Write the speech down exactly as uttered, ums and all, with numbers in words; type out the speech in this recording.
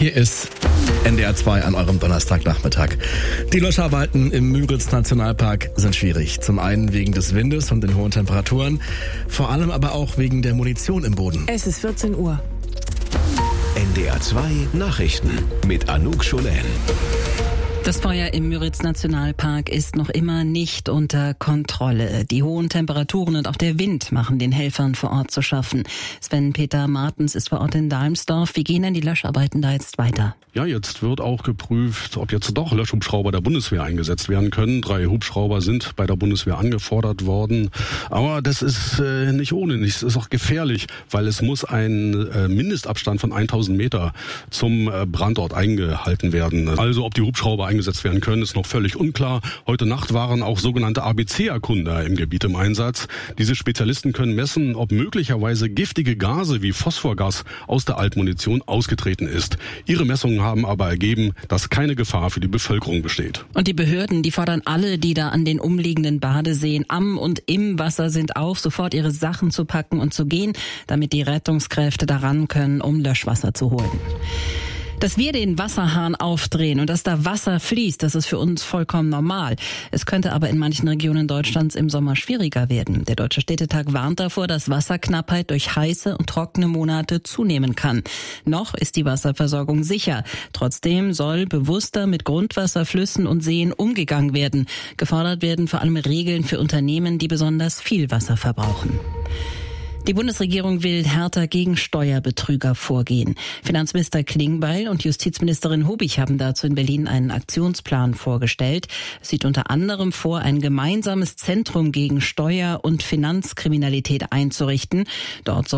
Hier ist N D R zwei an eurem Donnerstagnachmittag. Die Löscharbeiten im Müritz-Nationalpark sind schwierig. Zum einen wegen des Windes und den hohen Temperaturen, vor allem aber auch wegen der Munition im Boden. Es ist vierzehn Uhr. N D R zwei Nachrichten mit Anouk Scholen. Das Feuer im Müritz-Nationalpark ist noch immer nicht unter Kontrolle. Die hohen Temperaturen und auch der Wind machen den Helfern vor Ort zu schaffen. Sven-Peter Martens ist vor Ort in Dalmsdorf. Wie gehen denn die Löscharbeiten da jetzt weiter? Ja, jetzt wird auch geprüft, ob jetzt doch Löschhubschrauber der Bundeswehr eingesetzt werden können. Drei Hubschrauber sind bei der Bundeswehr angefordert worden. Aber das ist äh, nicht ohne nichts. Es ist auch gefährlich, weil es muss ein äh, Mindestabstand von tausend Meter zum äh, Brandort eingehalten werden. Also ob die Hubschrauber eingesetzt werden können, ist noch völlig unklar. Heute Nacht waren auch sogenannte A B C-Erkunder im Gebiet im Einsatz. Diese Spezialisten können messen, ob möglicherweise giftige Gase wie Phosphorgas aus der Altmunition ausgetreten ist. Ihre Messungen haben aber ergeben, dass keine Gefahr für die Bevölkerung besteht. Und die Behörden, die fordern alle, die da an den umliegenden Badeseen am und im Wasser sind, auf, sofort ihre Sachen zu packen und zu gehen, damit die Rettungskräfte daran können, um Löschwasser zu holen. Dass wir den Wasserhahn aufdrehen und dass da Wasser fließt, das ist für uns vollkommen normal. Es könnte aber in manchen Regionen Deutschlands im Sommer schwieriger werden. Der Deutsche Städtetag warnt davor, dass Wasserknappheit durch heiße und trockene Monate zunehmen kann. Noch ist die Wasserversorgung sicher. Trotzdem soll bewusster mit Grundwasserflüssen und Seen umgegangen werden. Gefordert werden vor allem Regeln für Unternehmen, die besonders viel Wasser verbrauchen. Die Bundesregierung will härter gegen Steuerbetrüger vorgehen. Finanzminister Klingbeil und Justizministerin Hubig haben dazu in Berlin einen Aktionsplan vorgestellt. Es sieht unter anderem vor, ein gemeinsames Zentrum gegen Steuer- und Finanzkriminalität einzurichten. Dort soll